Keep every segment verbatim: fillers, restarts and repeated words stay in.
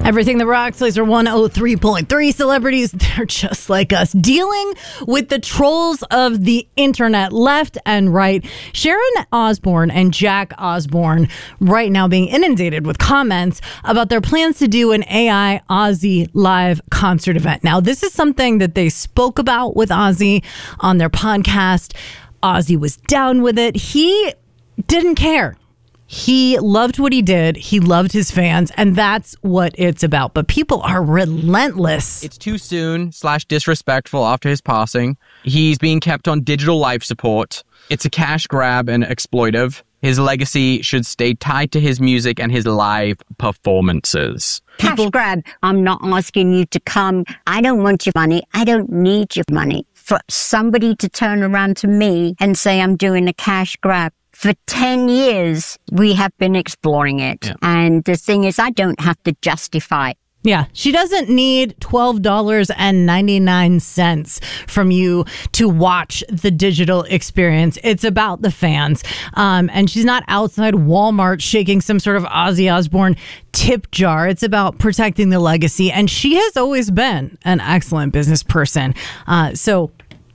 Everything that rocks, Laser one oh three point three. Celebrities, they're just like us, dealing with the trolls of the internet, left and right. Sharon Osbourne and Jack Osbourne right now being inundated with comments about their plans to do an A I Ozzy live concert event. Now, this is something that they spoke about with Ozzy on their podcast. Ozzy was down with it. He didn't care. He loved what he did. He loved his fans, and that's what it's about. But people are relentless. It's too soon slash disrespectful after his passing. He's being kept on digital life support. It's a cash grab and exploitive. His legacy should stay tied to his music and his live performances. Cash people- grab. I'm not asking you to come. I don't want your money. I don't need your money. For somebody to turn around to me and say I'm doing a cash grab. For ten years, we have been exploring it. Yeah. And the thing is, I don't have to justify. Yeah, she doesn't need twelve dollars and ninety-nine cents from you to watch the digital experience. It's about the fans. Um, and she's not outside Walmart shaking some sort of Ozzy Osbourne tip jar. It's about protecting the legacy. And she has always been an excellent business person. Uh, so...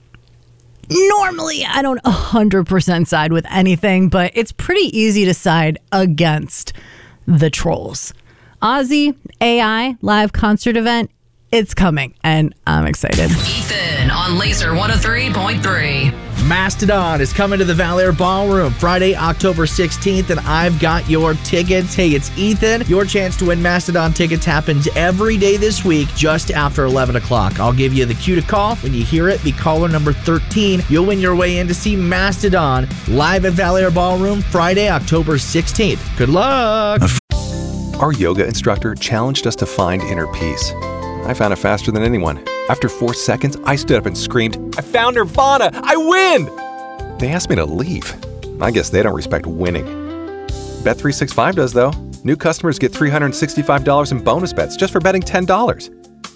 Normally, I don't one hundred percent side with anything, but it's pretty easy to side against the trolls. Ozzy, A I, live concert event, it's coming, and I'm excited. Ethan on Laser one oh three point three. Mastodon is coming to the Valair Ballroom Friday, October sixteenth, and I've got your tickets. Hey, it's Ethan. Your chance to win Mastodon tickets happens every day this week just after eleven o'clock. I'll give you the cue to call. When you hear it, be caller number thirteen. You'll win your way in to see Mastodon live at Valair Ballroom Friday, October sixteenth. Good luck! Our yoga instructor challenged us to find inner peace. I found it faster than anyone. After four seconds, I stood up and screamed, "I found Nirvana! I win!" They asked me to leave. I guess they don't respect winning. Bet three sixty-five does, though. New customers get three hundred sixty-five dollars in bonus bets just for betting ten dollars.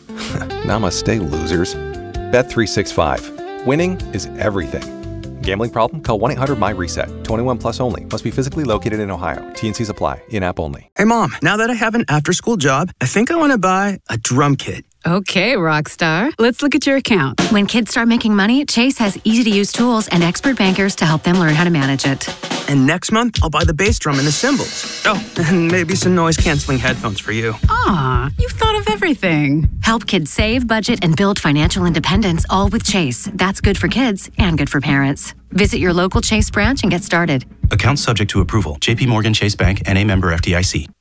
Namaste, losers. Bet three sixty-five. Winning is everything. Gambling problem? Call one eight hundred my reset. twenty-one plus only. Must be physically located in Ohio. T and Cs apply. In-app only. Hey, Mom, now that I have an after-school job, I think I want to buy a drum kit. Okay, Rockstar. Let's look at your account. When kids start making money, Chase has easy-to-use tools and expert bankers to help them learn how to manage it. And next month, I'll buy the bass drum and the cymbals. Oh, and maybe some noise-canceling headphones for you. Aw, you've thought of everything. Help kids save, budget, and build financial independence, all with Chase. That's good for kids and good for parents. Visit your local Chase branch and get started. Account subject to approval. J P Morgan Chase Bank, N A member F D I C.